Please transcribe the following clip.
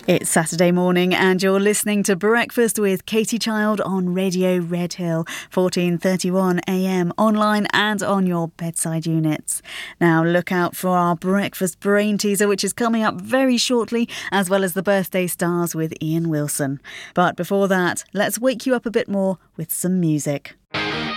It's Saturday morning and you're listening to Breakfast with Katie Child on Radio Red Hill, 14:31 a.m, online and on your bedside units. Now look out for our breakfast brain teaser, which is coming up very shortly, as well as the birthday stars with Ian Wilson. But before that, let's wake you up a bit more with some music.